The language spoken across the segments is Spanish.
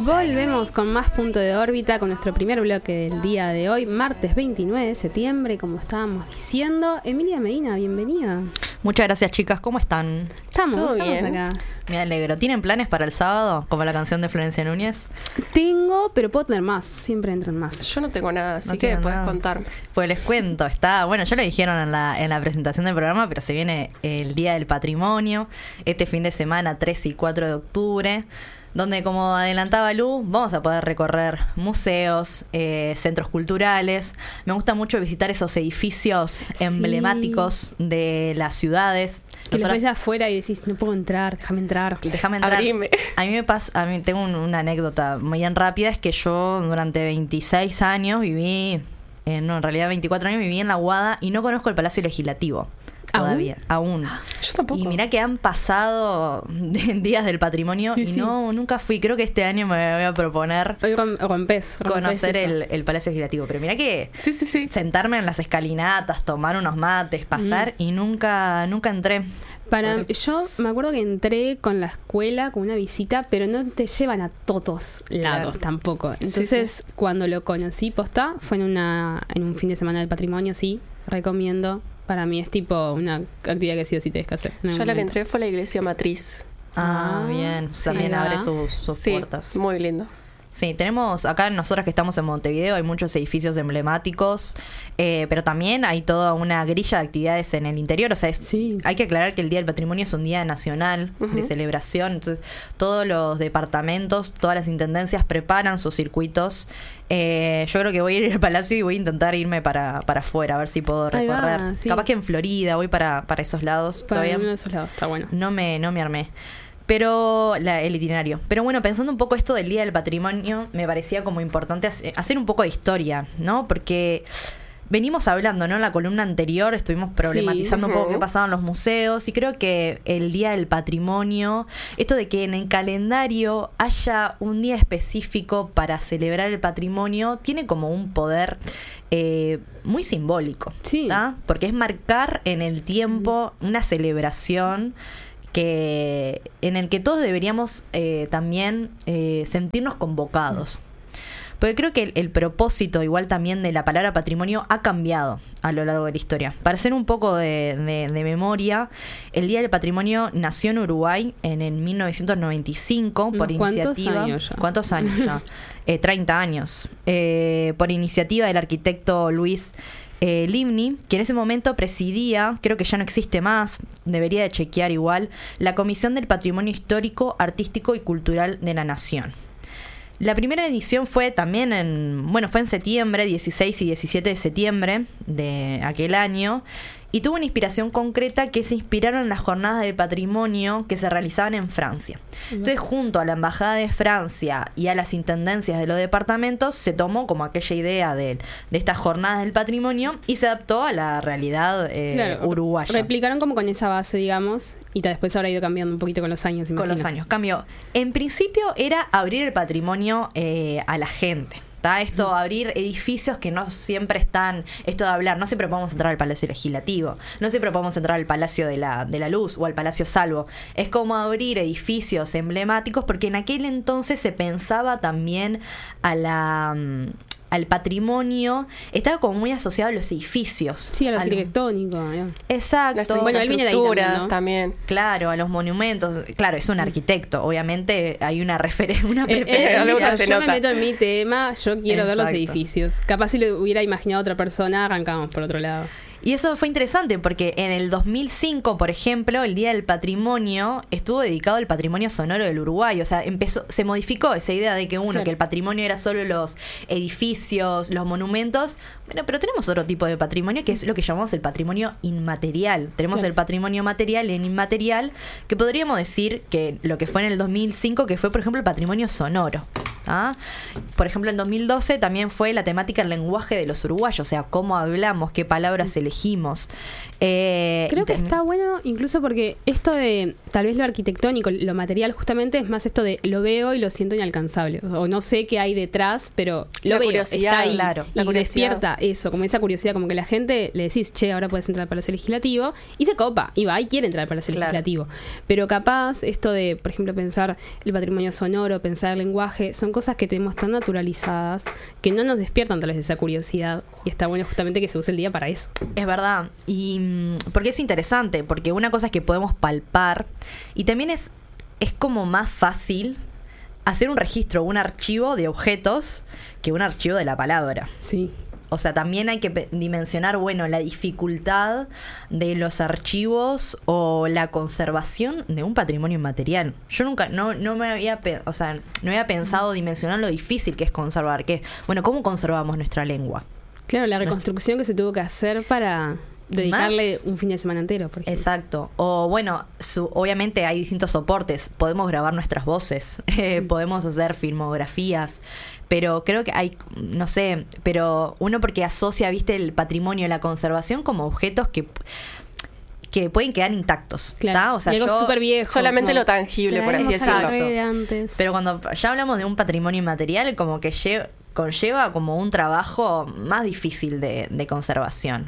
Volvemos con más Punto de Órbita, con nuestro primer bloque del día de hoy, martes 29 de septiembre, como estábamos diciendo. Emilia Medina, bienvenida. Muchas gracias, chicas. ¿Cómo están? Estamos acá. Me alegro. ¿Tienen planes para el sábado? Como la canción de Florencia Núñez. Tengo, pero puedo tener más. Siempre entran más. Yo no tengo nada, así que puedes contarme. Pues les cuento. Está, bueno, ya lo dijeron en la presentación del programa, pero se viene el Día del Patrimonio. Este fin de semana, 3 y 4 de octubre. Donde, como adelantaba Lu, vamos a poder recorrer museos, centros culturales. Me gusta mucho visitar esos edificios emblemáticos de las ciudades. Que los ves de afuera y decís, no puedo entrar, déjame entrar. Abrime. A mí me pasa, tengo una anécdota muy bien rápida, es que yo durante 26 años viví, en realidad 24 años viví en La Aguada y no conozco el Palacio Legislativo. Todavía, aún. Yo tampoco. Y mirá que han pasado días del patrimonio y nunca fui. Creo que este año me voy a proponer conocer el Palacio Legislativo. Pero mirá que sentarme en las escalinatas, tomar unos mates, pasar y nunca entré. Yo me acuerdo que entré con la escuela, con una visita, pero no te llevan a todos lados tampoco. Entonces, cuando lo conocí posta, fue en un fin de semana del patrimonio, recomiendo. Para mí es tipo una actividad que sí o sí tenés que hacer. Yo la que entré fue la iglesia matriz. Bien. También abre sus puertas. Muy lindo. Sí, tenemos acá nosotras que estamos en Montevideo, hay muchos edificios emblemáticos, pero también hay toda una grilla de actividades en el interior. O sea, hay que aclarar que el Día del Patrimonio es un día nacional de celebración. Entonces, todos los departamentos, todas las intendencias preparan sus circuitos. Yo creo que voy a ir al Palacio y voy a intentar irme para afuera, a ver si puedo recorrer. Capaz que en Florida voy para esos lados. Para uno de esos lados, está bueno. No me armé. Pero el itinerario. Pero bueno, pensando un poco esto del Día del Patrimonio, me parecía como importante hacer un poco de historia, ¿no? Porque venimos hablando, ¿no? En la columna anterior estuvimos problematizando un poco qué pasaba en los museos, y creo que el Día del Patrimonio, esto de que en el calendario haya un día específico para celebrar el patrimonio, tiene como un poder muy simbólico, ¿tá? Porque es marcar en el tiempo una celebración en el que todos deberíamos también sentirnos convocados. Porque creo que el propósito igual también de la palabra patrimonio ha cambiado a lo largo de la historia. Para hacer un poco de memoria, el Día del Patrimonio nació en Uruguay en el 1995 por iniciativa... ¿Cuántos años ya? 30 años. Por iniciativa del arquitecto Luis Livni, que en ese momento presidía, creo que ya no existe más, debería de chequear igual, la Comisión del Patrimonio Histórico, Artístico y Cultural de la Nación. La primera edición fue también fue en septiembre, 16 y 17 de septiembre de aquel año, y tuvo una inspiración concreta que se inspiraron en las jornadas del patrimonio que se realizaban en Francia. Entonces, junto a la Embajada de Francia y a las intendencias de los departamentos, se tomó como aquella idea de estas jornadas del patrimonio y se adaptó a la realidad uruguaya. Replicaron como con esa base, digamos, y después habrá ido cambiando un poquito con los años. Con los años, cambió. En principio era abrir el patrimonio a la gente. Esto, abrir edificios que no siempre están, esto de hablar, no siempre podemos entrar al Palacio Legislativo, no siempre podemos entrar al Palacio de la Luz o al Palacio Salvo. Es como abrir edificios emblemáticos, porque en aquel entonces se pensaba también al patrimonio, estaba como muy asociado a los edificios. Sí, a lo arquitectónico. Exacto. Las estructuras también. Claro, a los monumentos. Claro, es un arquitecto. Obviamente hay una preferencia. Yo me meto en mi tema, yo quiero ver los edificios. Capaz si lo hubiera imaginado otra persona, arrancamos por otro lado. Y eso fue interesante porque en el 2005, por ejemplo, el Día del Patrimonio estuvo dedicado al patrimonio sonoro del Uruguay. O sea, se modificó esa idea de que que el patrimonio era solo los edificios, los monumentos. Bueno, pero tenemos otro tipo de patrimonio que es lo que llamamos el patrimonio inmaterial. Tenemos el patrimonio material e inmaterial, que podríamos decir que lo que fue en el 2005, que fue, por ejemplo, el patrimonio sonoro. Por ejemplo, en 2012 también fue la temática del lenguaje de los uruguayos, o sea, cómo hablamos, qué palabras elegimos. Creo que está bueno incluso porque esto de tal vez lo arquitectónico, lo material justamente es más esto de lo veo y lo siento inalcanzable, o no sé qué hay detrás, pero lo veo, está ahí, claro, y despierta eso, como esa curiosidad, como que la gente le decís, che, ahora puedes entrar al Palacio Legislativo, y se copa, y va y quiere entrar al Palacio Legislativo, pero capaz esto de, por ejemplo, pensar el patrimonio sonoro, pensar el lenguaje, son cosas que tenemos tan naturalizadas que no nos despiertan tal vez esa curiosidad, y está bueno justamente que se use el día para eso. Es verdad, y porque es interesante, porque una cosa es que podemos palpar, y también es como más fácil hacer un registro, un archivo de objetos que un archivo de la palabra. Sí. O sea, también hay que dimensionar, bueno, la dificultad de los archivos o la conservación de un patrimonio inmaterial. Yo nunca, no me había, no había pensado dimensionar lo difícil que es conservar. Que, bueno, ¿cómo conservamos nuestra lengua? Claro, la reconstrucción que se tuvo que hacer para dedicarle un fin de semana entero, por ejemplo. Exacto. O bueno, obviamente hay distintos soportes. Podemos grabar nuestras voces, podemos hacer filmografías, pero creo que hay, no sé, pero uno porque asocia, viste, el patrimonio, la conservación como objetos que pueden quedar intactos. Claro. O sea, y algo súper viejo. Solamente lo tangible, por así decirlo. Pero cuando ya hablamos de un patrimonio inmaterial, como que conlleva como un trabajo más difícil de conservación.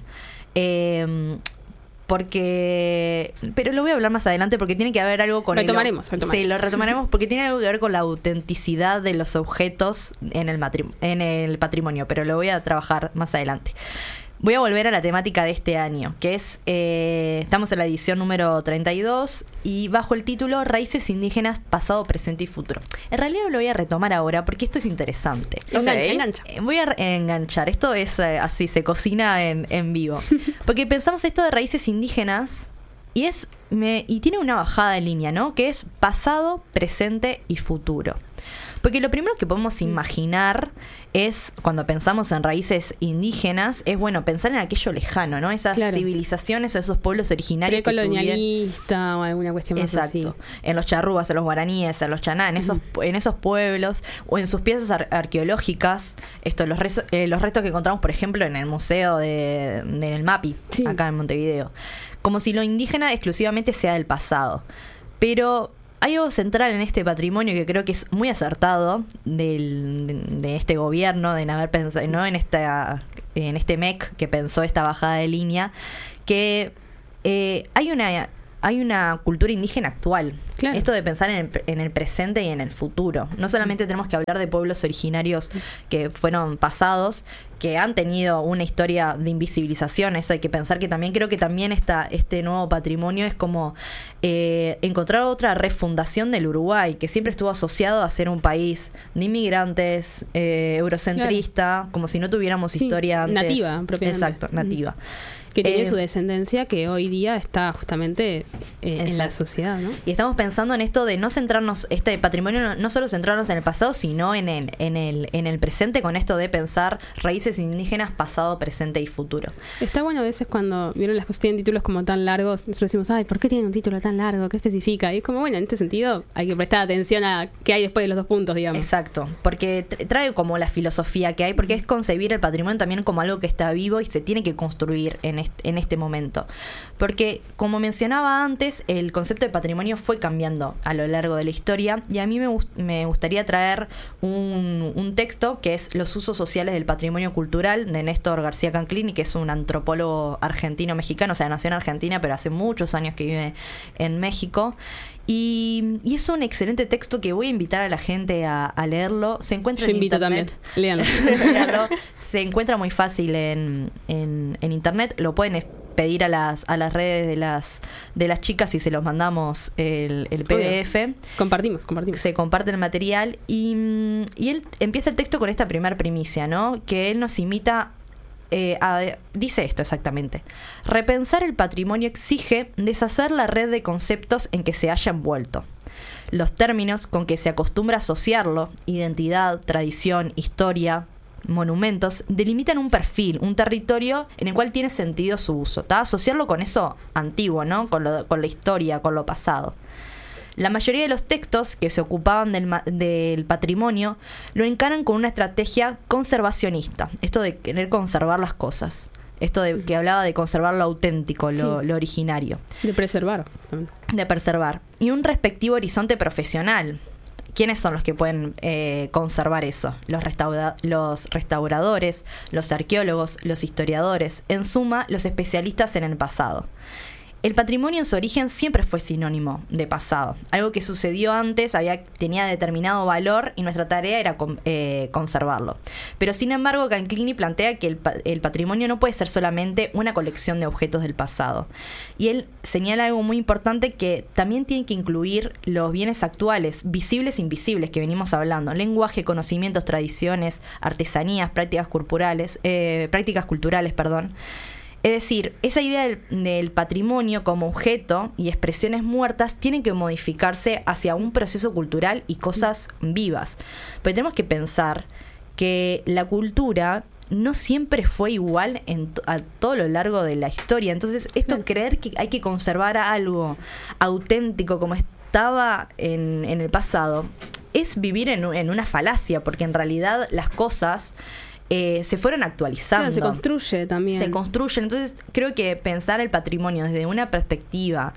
Pero lo voy a hablar más adelante porque tiene que haber algo con retomaremos. Sí, lo retomaremos porque tiene algo que ver con la autenticidad de los objetos en el patrimonio, pero lo voy a trabajar más adelante. Voy a volver a la temática de este año, que es, estamos en la edición número 32 y bajo el título Raíces indígenas, pasado, presente y futuro. En realidad lo voy a retomar ahora porque esto es interesante. Engancha. Voy a enganchar, esto es así, se cocina en vivo. Porque pensamos esto de raíces indígenas y tiene una bajada de línea, ¿no? Que es pasado, presente y futuro. Porque lo primero que podemos imaginar es, cuando pensamos en raíces indígenas, es, bueno, pensar en aquello lejano, ¿no? Esas civilizaciones, esos pueblos originarios. Precolonialista o alguna cuestión más así. Exacto. En los charrúas, en los guaraníes, en los chaná, en esos pueblos, o en sus piezas arqueológicas, los restos que encontramos, por ejemplo, en el museo en el MAPI, acá en Montevideo. Como si lo indígena exclusivamente sea del pasado. Pero hay algo central en este patrimonio que creo que es muy acertado de este gobierno, de haber pensado, ¿no? en este MEC que pensó esta bajada de línea, que hay una cultura indígena actual. Claro. Esto de pensar en el presente y en el futuro. No solamente tenemos que hablar de pueblos originarios que fueron pasados, que han tenido una historia de invisibilización. Eso hay que pensar que también creo que también este nuevo patrimonio es como encontrar otra refundación del Uruguay, que siempre estuvo asociado a ser un país de inmigrantes, eurocentrista, claro, como si no tuviéramos historia antes. Nativa, propiamente. Exacto, nativa. Que tiene su descendencia que hoy día está justamente en la sociedad, ¿no? Y estamos pensando en esto de no centrarnos, este patrimonio, no solo centrarnos en el pasado, sino en el presente, con esto de pensar raíces indígenas, pasado, presente y futuro. Está bueno a veces cuando vieron las cosas tienen títulos como tan largos, nosotros decimos, ay, ¿por qué tienen un título tan largo? ¿Qué especifica? Y es como, bueno, en este sentido hay que prestar atención a qué hay después de los 2 puntos, digamos. Exacto, porque trae como la filosofía que hay, porque es concebir el patrimonio también como algo que está vivo y se tiene que construir en este momento. Porque, como mencionaba antes, el concepto de patrimonio fue cambiando a lo largo de la historia, y a mí me gustaría traer un texto que es Los usos sociales del patrimonio cultural, de Néstor García Canclini, que es un antropólogo argentino-mexicano, o sea, nació en Argentina, pero hace muchos años que vive en México. Y es un excelente texto que voy a invitar a la gente a leerlo. Se encuentra en internet. También. Léanlo. Se encuentra muy fácil en internet. Lo pueden pedir a las redes de las chicas y se los mandamos el PDF. Compartimos. Se comparte el material y él empieza el texto con esta primera primicia, ¿no? Que él nos invita dice esto exactamente: repensar el patrimonio exige deshacer la red de conceptos en que se haya envuelto. Los términos con que se acostumbra asociarlo, identidad, tradición, historia, monumentos, delimitan un perfil, un territorio en el cual tiene sentido su uso. Asociarlo con eso antiguo, ¿no? Con la historia, con lo pasado. La mayoría de los textos que se ocupaban del patrimonio lo encaran con una estrategia conservacionista, esto de querer conservar las cosas, esto de que hablaba de conservar lo auténtico, lo originario. De preservar. Y un respectivo horizonte profesional. ¿Quiénes son los que pueden conservar eso? Los restauradores, los arqueólogos, los historiadores, en suma, los especialistas en el pasado. el patrimonio en su origen siempre fue sinónimo de pasado. Algo que sucedió antes tenía determinado valor y nuestra tarea era conservarlo. Pero sin embargo, Canclini plantea que el patrimonio no puede ser solamente una colección de objetos del pasado. Y él señala algo muy importante, que también tiene que incluir los bienes actuales, visibles e invisibles, que venimos hablando. Lenguaje, conocimientos, tradiciones, artesanías, prácticas culturales, Es decir, esa idea del patrimonio como objeto y expresiones muertas tienen que modificarse hacia un proceso cultural y cosas vivas. Pero tenemos que pensar que la cultura no siempre fue igual a todo lo largo de la historia. Entonces, creer que hay que conservar algo auténtico como estaba en el pasado es vivir en una falacia, porque en realidad las cosas se fueron actualizando. Claro, se construye también. Se construye. Entonces, creo que pensar el patrimonio desde una perspectiva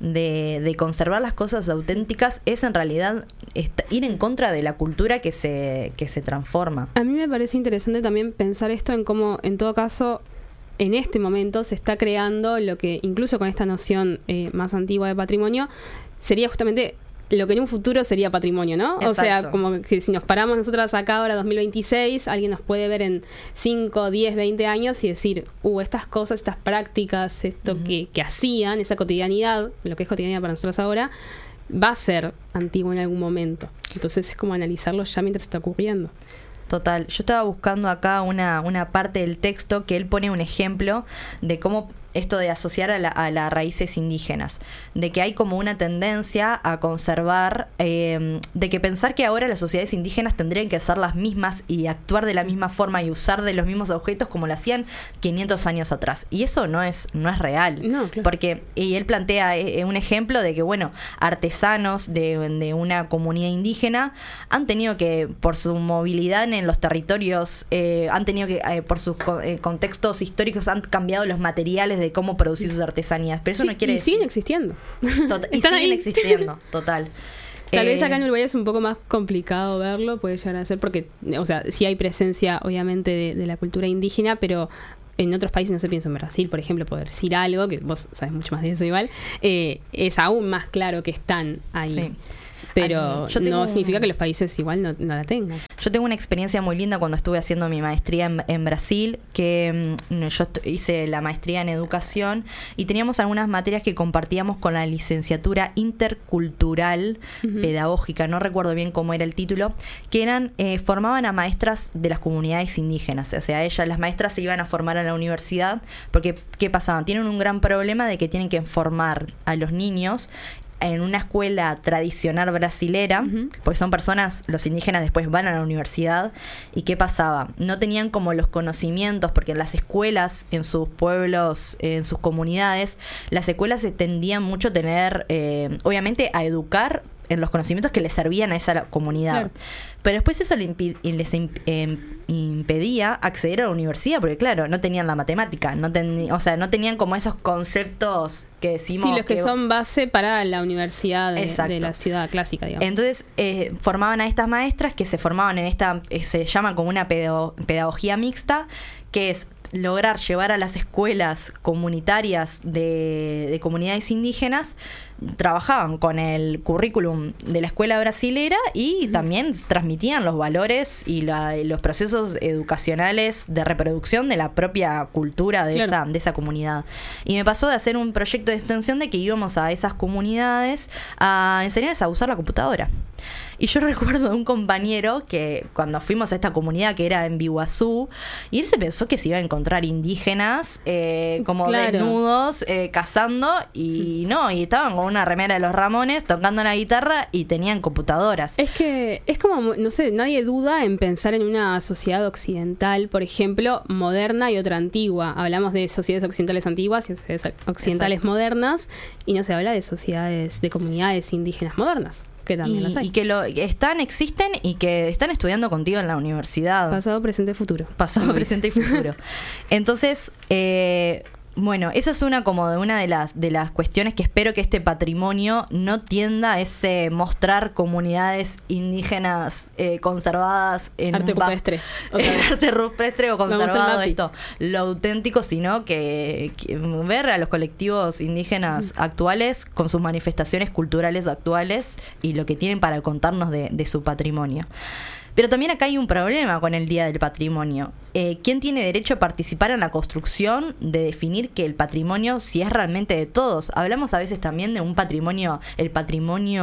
de conservar las cosas auténticas es en realidad ir en contra de la cultura que se transforma. A mí me parece interesante también pensar esto en cómo, en todo caso, en este momento se está creando lo que, incluso con esta noción más antigua de patrimonio, sería justamente lo que en un futuro sería patrimonio, ¿no? Exacto. O sea, como que si nos paramos nosotras acá ahora, 2026, alguien nos puede ver en 5, 10, 20 años y decir, estas cosas, estas prácticas, esto que hacían, esa cotidianidad, lo que es cotidianidad para nosotros ahora, va a ser antiguo en algún momento. Entonces es como analizarlo ya mientras está ocurriendo. Total. Yo estaba buscando acá una parte del texto que él pone un ejemplo de cómo esto de asociar a las raíces indígenas, de que hay como una tendencia a conservar, de que pensar que ahora las sociedades indígenas tendrían que ser las mismas y actuar de la misma forma y usar de los mismos objetos como lo hacían 500 años atrás. Y eso no es real. No, claro. Porque, y él plantea un ejemplo de que, artesanos de una comunidad indígena han tenido que, por su movilidad en los territorios, han tenido que, por sus contextos históricos, han cambiado los materiales de cómo producir sus artesanías. Pero eso no quiere decir... siguen existiendo. Y siguen existiendo, total. Tal vez acá en Uruguay es un poco más complicado verlo, puede llegar a ser, porque, o sea, sí hay presencia, obviamente, de la cultura indígena, pero en otros países, no sé, pienso en Brasil, por ejemplo, poder decir algo, que vos sabés mucho más de eso igual, es aún más claro que están ahí. Sí. Pero no significa que los países igual no la tengan. Yo tengo una experiencia muy linda cuando estuve haciendo mi maestría en Brasil, que yo hice la maestría en educación y teníamos algunas materias que compartíamos con la licenciatura intercultural pedagógica, no recuerdo bien cómo era el título, que formaban a maestras de las comunidades indígenas. O sea, las maestras se iban a formar a la universidad porque, ¿qué pasaba? Tienen un gran problema de que tienen que formar a los niños en una escuela tradicional brasilera, porque son personas, los indígenas después van a la universidad, y ¿qué pasaba? No tenían como los conocimientos, porque en las escuelas, en sus pueblos, en sus comunidades, las escuelas se tendían mucho a tener, obviamente, a educar en los conocimientos que les servían a esa comunidad. Claro. Pero después eso les impedía acceder a la universidad, porque claro, no tenían la matemática, no tenían como esos conceptos que decimos... Sí, los que son base para la universidad de la ciudad clásica, digamos. Entonces formaban a estas maestras que se formaban en esta, se llama como una pedagogía mixta, que es lograr llevar a las escuelas comunitarias de comunidades indígenas, trabajaban con el currículum de la escuela brasilera y también transmitían los valores y los procesos educacionales de reproducción de la propia cultura de esa comunidad. Y me pasó de hacer un proyecto de extensión de que íbamos a esas comunidades a enseñarles a usar la computadora. Y yo recuerdo de un compañero que cuando fuimos a esta comunidad que era en Biguazú, y él se pensó que se iba a encontrar indígenas como desnudos, cazando, y estaban con una remera de los Ramones, tocando la guitarra y tenían computadoras. Es que es como, no sé, nadie duda en pensar en una sociedad occidental, por ejemplo, moderna y otra antigua. Hablamos de sociedades occidentales antiguas y sociedades occidentales modernas, y no se habla de sociedades, de comunidades indígenas modernas. Que también las hay. Y que existen y que están estudiando contigo en la universidad. Pasado, presente, futuro. Pasado, presente y futuro. Entonces, Bueno, esa es una de las cuestiones que espero que este patrimonio no tienda a ese mostrar comunidades indígenas conservadas en arte rupestre. Arte rupestre o conservado, esto, lo auténtico, sino que ver a los colectivos indígenas actuales con sus manifestaciones culturales actuales y lo que tienen para contarnos de su patrimonio. Pero también acá hay un problema con el Día del Patrimonio. ¿Quién tiene derecho a participar en la construcción de definir que el patrimonio, si es realmente de todos? Hablamos a veces también de un patrimonio, el patrimonio,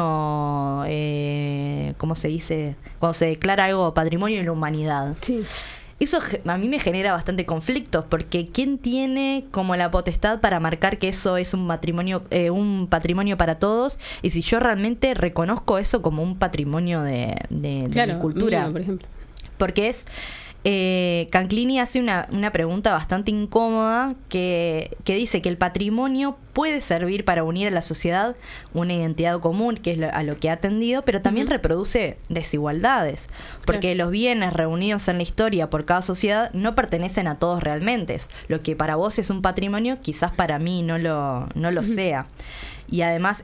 ¿cómo se dice? Cuando se declara algo patrimonio de la humanidad. Sí. Eso a mí me genera bastante conflictos, porque ¿quién tiene como la potestad para marcar que eso es un patrimonio para todos? Y si yo realmente reconozco eso como un patrimonio de mi cultura. Mío, por ejemplo. Porque Canclini hace una pregunta bastante incómoda que dice que el patrimonio puede servir para unir a la sociedad una identidad común, que es a lo que ha atendido, pero también reproduce desigualdades, porque los bienes reunidos en la historia por cada sociedad no pertenecen a todos realmente. Lo que para vos es un patrimonio, quizás para mí no lo sea. Y además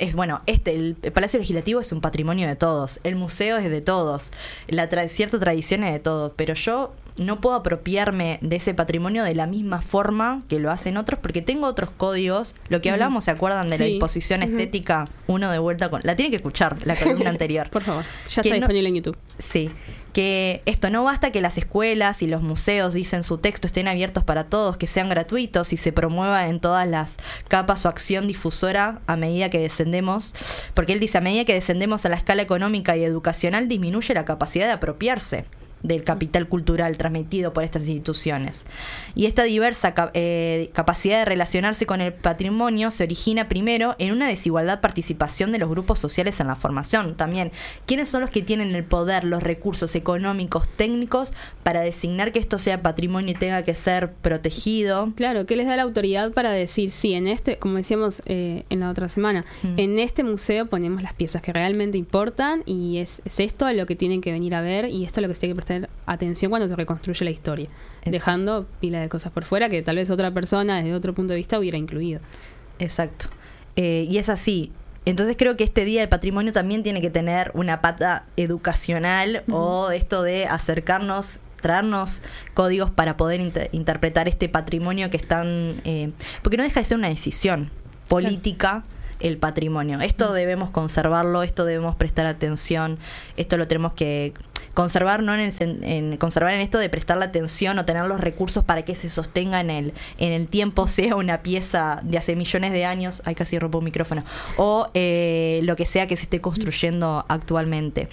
el Palacio Legislativo es un patrimonio de todos, el museo es de todos, cierta tradición es de todos, pero yo no puedo apropiarme de ese patrimonio de la misma forma que lo hacen otros, porque tengo otros códigos. Lo que hablamos, ¿se acuerdan de la disposición estética? Uno de vuelta la tienen que escuchar, la columna anterior. Por favor, ya está disponible en YouTube. Sí. Que esto no basta que las escuelas y los museos, dicen su texto, estén abiertos para todos, que sean gratuitos y se promueva en todas las capas su acción difusora a medida que descendemos, porque él dice, a medida que descendemos a la escala económica y educacional, disminuye la capacidad de apropiarse del capital cultural transmitido por estas instituciones. Y esta diversa capacidad de relacionarse con el patrimonio se origina primero en una desigualdad participación de los grupos sociales en la formación. También, ¿quiénes son los que tienen el poder, los recursos económicos, técnicos para designar que esto sea patrimonio y tenga que ser protegido? Claro, ¿qué les da la autoridad para decir, sí, en este, como decíamos en la otra semana, en este museo ponemos las piezas que realmente importan y es esto a lo que tienen que venir a ver y esto a lo que se tiene que prestar atención cuando se reconstruye la historia, dejando pila de cosas por fuera que tal vez otra persona desde otro punto de vista hubiera incluido. Exacto. Y es así. Entonces creo que este Día del Patrimonio también tiene que tener una pata educacional o esto de acercarnos, traernos códigos para poder interpretar este patrimonio que están... porque no deja de ser una decisión política. El patrimonio. Esto debemos conservarlo, esto debemos prestar atención, esto lo tenemos que conservar, no conservar en esto de prestarle atención o tener los recursos para que se sostenga en el tiempo, sea una pieza de hace millones de años, ay, casi rompo un micrófono, o lo que sea que se esté construyendo actualmente.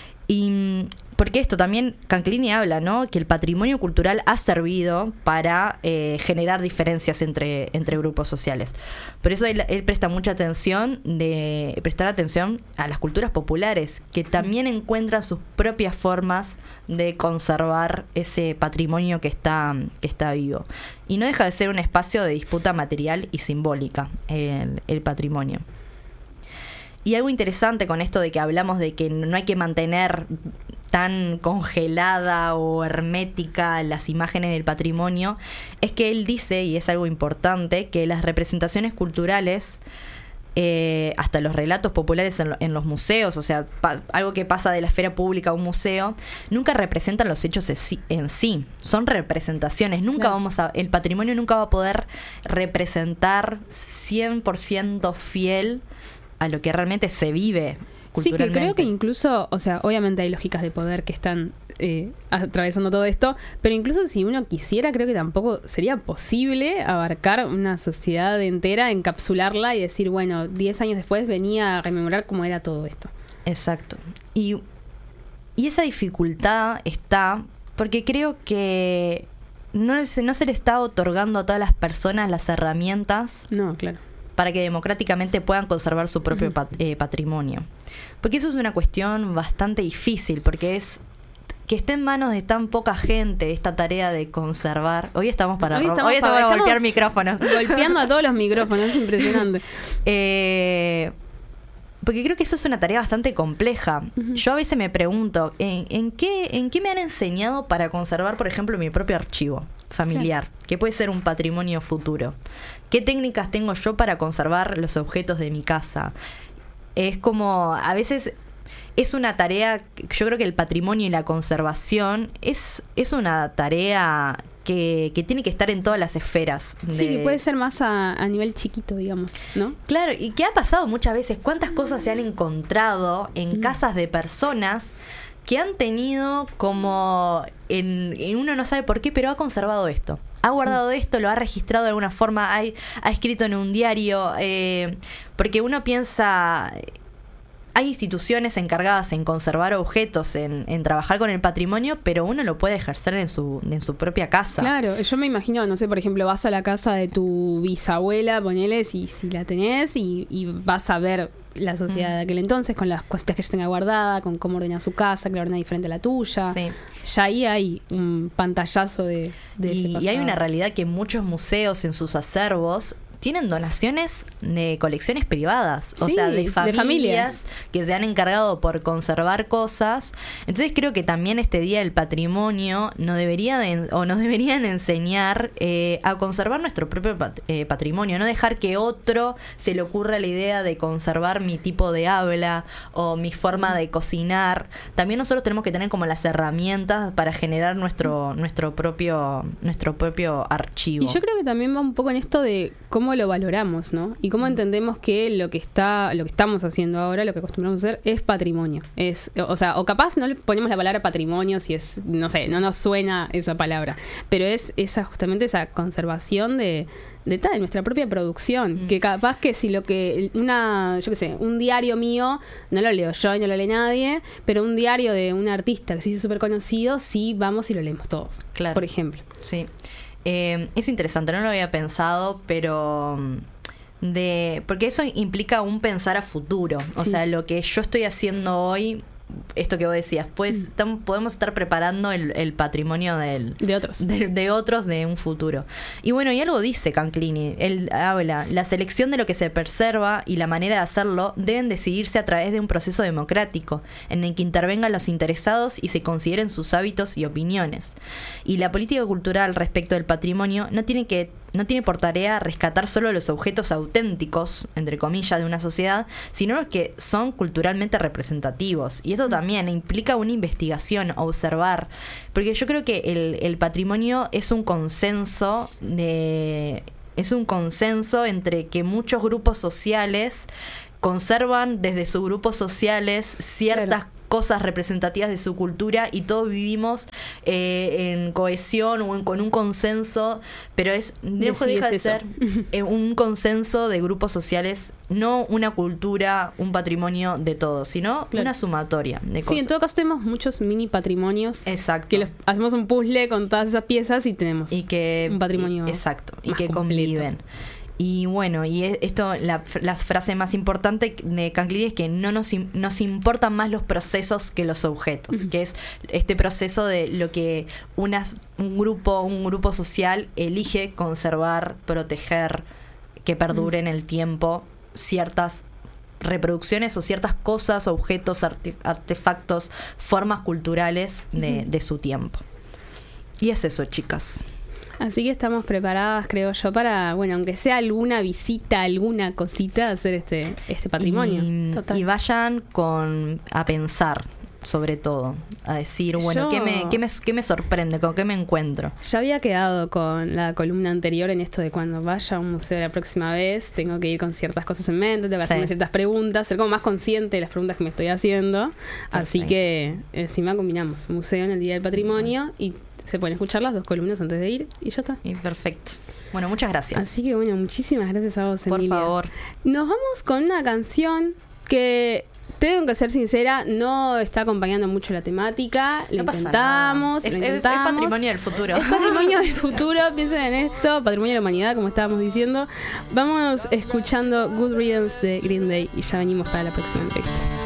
Y porque esto también Canclini habla, ¿no? Que el patrimonio cultural ha servido para generar diferencias entre grupos sociales. Por eso él presta mucha atención prestar atención a las culturas populares, que también encuentran sus propias formas de conservar ese patrimonio que está vivo. Y no deja de ser un espacio de disputa material y simbólica, el patrimonio. Y algo interesante con esto de que hablamos de que no hay que mantener tan congelada o hermética las imágenes del patrimonio, es que él dice, y es algo importante, que las representaciones culturales, hasta los relatos populares en los museos, o sea, algo que pasa de la esfera pública a un museo, nunca representan los hechos en sí, son representaciones. El patrimonio nunca va a poder representar 100% fiel a lo que realmente se vive culturalmente. Sí, que creo que incluso, o sea, obviamente hay lógicas de poder que están atravesando todo esto, pero incluso si uno quisiera, creo que tampoco sería posible abarcar una sociedad entera, encapsularla y decir, bueno, 10 años después venía a rememorar cómo era todo esto. Exacto. Y esa dificultad está porque creo que no se le está otorgando a todas las personas las herramientas. No, claro. Para que democráticamente puedan conservar su propio patrimonio. Porque eso es una cuestión bastante difícil, porque es que esté en manos de tan poca gente esta tarea de conservar. Hoy estamos para golpear micrófonos. Golpeando a todos los micrófonos, es impresionante. Porque creo que eso es una tarea bastante compleja. Yo a veces me pregunto, ¿en qué me han enseñado para conservar, por ejemplo, mi propio archivo? familiar, que puede ser un patrimonio futuro. ¿Qué técnicas tengo yo para conservar los objetos de mi casa? Es como, a veces es una tarea, yo creo que el patrimonio y la conservación es una tarea que tiene que estar en todas las esferas. Sí, que puede ser más a nivel chiquito, digamos, ¿no? Claro, y que ha pasado muchas veces, cuántas cosas se han encontrado en casas de personas que han tenido como, en uno no sabe por qué, pero ha conservado esto. Ha guardado esto, lo ha registrado de alguna forma, ha escrito en un diario, porque uno piensa... Hay instituciones encargadas en conservar objetos, en trabajar con el patrimonio, pero uno lo puede ejercer en su propia casa. Claro, yo me imagino, no sé, por ejemplo, vas a la casa de tu bisabuela, ponele, si la tenés, y vas a ver la sociedad de aquel entonces, con las cositas que ella tenga guardada, con cómo ordena su casa, que la ordena diferente a la tuya. Sí. Ya ahí hay un pantallazo de ese pasado. Y hay una realidad que muchos museos en sus acervos tienen donaciones de colecciones privadas, o sea, de familias que se han encargado por conservar cosas. Entonces creo que también este Día del Patrimonio nos deberían enseñar a conservar nuestro propio patrimonio, no dejar que otro se le ocurra la idea de conservar mi tipo de habla o mi forma de cocinar. También nosotros tenemos que tener como las herramientas para generar nuestro propio archivo. Y yo creo que también va un poco en esto de cómo lo valoramos, ¿no? Y cómo entendemos que lo que estamos haciendo ahora, lo que acostumbramos a hacer, es patrimonio. O capaz no le ponemos la palabra patrimonio si es, no sé, no nos suena esa palabra, pero es justamente esa conservación de nuestra propia producción, que capaz que si un diario mío no lo leo yo y no lo lee nadie, pero un diario de un artista que se hizo súper conocido, sí vamos y lo leemos todos, claro, por ejemplo. Sí. Es interesante, no lo había pensado, pero porque eso implica un pensar a futuro. O sea, lo que yo estoy haciendo hoy, esto que vos decías, pues podemos estar preparando el patrimonio de otros de un futuro. Y bueno, y algo dice Canclini, él habla, la selección de lo que se preserva y la manera de hacerlo deben decidirse a través de un proceso democrático, en el que intervengan los interesados y se consideren sus hábitos y opiniones. Y la política cultural respecto del patrimonio no tiene por tarea rescatar solo los objetos auténticos, entre comillas, de una sociedad, sino los que son culturalmente representativos. Y eso también implica una investigación, observar. Porque yo creo que el patrimonio es un consenso entre que muchos grupos sociales conservan desde sus grupos sociales ciertas cosas representativas de su cultura y todos vivimos en cohesión o con un consenso, pero deja de ser un consenso de grupos sociales, no una cultura, un patrimonio de todos, sino una sumatoria de cosas. Sí, en todo caso tenemos muchos mini patrimonios. Exacto. Que hacemos un puzzle con todas esas piezas y tenemos un patrimonio. Exacto. Y que completo. Conviven. Y bueno, y esto, la frase más importante de Canclini es que no nos importan más los procesos que los objetos, que es este proceso de lo que un grupo social elige conservar, proteger, que perdure en el tiempo ciertas reproducciones o ciertas cosas, objetos, artefactos, formas culturales de su tiempo. Y es eso, chicas. Así que estamos preparadas, creo yo, para, aunque sea alguna visita, alguna cosita, hacer este patrimonio. Y vayan a pensar, sobre todo, a decir, ¿qué me sorprende? ¿Con qué me encuentro? Ya había quedado con la columna anterior en esto de cuando vaya a un museo la próxima vez, tengo que ir con ciertas cosas en mente, tengo que hacerme ciertas preguntas, ser como más consciente de las preguntas que me estoy haciendo. Perfecto. Así que encima combinamos museo en el Día del Patrimonio y se pueden escuchar las 2 columnas antes de ir y ya está. Y perfecto. Bueno, muchas gracias. Así que muchísimas gracias a vos, Emilia. Por favor. Nos vamos con una canción que, tengo que ser sincera, no está acompañando mucho la temática. Lo intentamos. Es patrimonio del futuro. Es patrimonio del futuro, piensen en esto. Patrimonio de la humanidad, como estábamos diciendo. Vamos escuchando Good Riddance de Green Day y ya venimos para la próxima entrevista.